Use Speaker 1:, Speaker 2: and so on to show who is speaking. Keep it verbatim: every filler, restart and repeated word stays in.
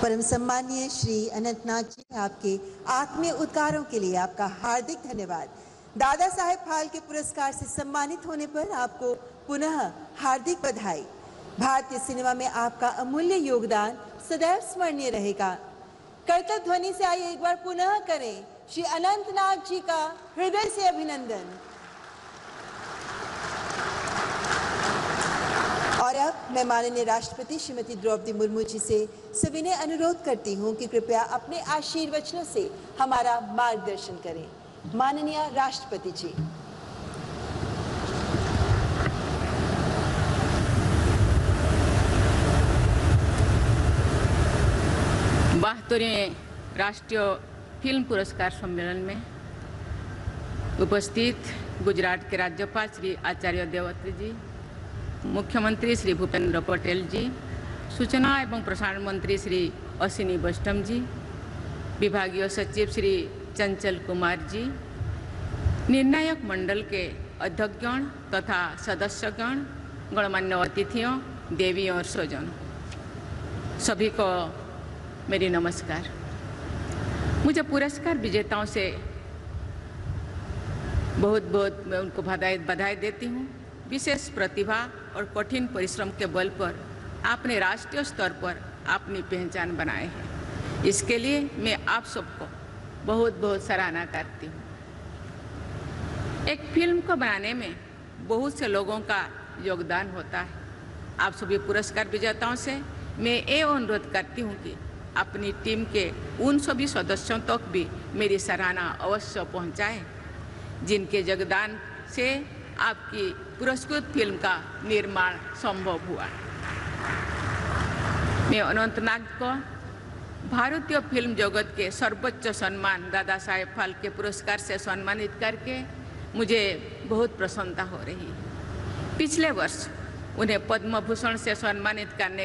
Speaker 1: परम सम्मानीय श्री अनंतनाग जी, आपके आत्मीय उद्गारों के लिए आपका हार्दिक धन्यवाद। दादा साहेब फाल्के पुरस्कार से सम्मानित होने पर आपको पुनः हार्दिक बधाई। भारतीय सिनेमा में आपका अमूल्य योगदान सदैव स्मरणीय रहेगा। कर्तव्य ध्वनि से आइए एक बार पुनः करें श्री अनंतनाग जी का हृदय से अभिनंदन। और अब मैं माननीय राष्ट्रपति श्रीमती द्रौपदी मुर्मू जी से सविनय अनुरोध करती हूं कि कृपया अपने आशीर्वचनों से हमारा मार्गदर्शन करें। माननीय राष्ट्रपति जी।
Speaker 2: बहत्तरवें राष्ट्रीय फिल्म पुरस्कार सम्मेलन में उपस्थित गुजरात के राज्यपाल श्री आचार्य देवव्रत जी, मुख्यमंत्री श्री भूपेंद्र पटेल जी, सूचना एवं प्रसारण मंत्री श्री अश्विनी वैष्णव जी, विभागीय सचिव श्री चंचल कुमार जी, निर्णायक मंडल के अध्यक्षगण तथा सदस्यगण, गणमान्य अतिथियों, देवी और स्वजन, सभी को मेरी नमस्कार। मुझे पुरस्कार विजेताओं से बहुत बहुत मैं उनको बधाई बधाई देती हूँ। विशेष प्रतिभा और कठिन परिश्रम के बल पर आपने राष्ट्रीय स्तर पर अपनी पहचान बनाए है। इसके लिए मैं आप सबको बहुत बहुत सराहना करती हूँ। एक फिल्म को बनाने में बहुत से लोगों का योगदान होता है। आप सभी पुरस्कार विजेताओं से मैं ये अनुरोध करती हूँ कि अपनी टीम के उन सभी सदस्यों तक भी मेरी सराहना अवश्य पहुँचाएं, जिनके योगदान से आपकी पुरस्कृत फिल्म का निर्माण संभव हुआ। मैं अनंतनाग को भारतीय फिल्म जगत के सर्वोच्च सम्मान दादा साहेब फाल्के पुरस्कार से सम्मानित करके मुझे बहुत प्रसन्नता हो रही है। पिछले वर्ष उन्हें पद्म भूषण से सम्मानित करने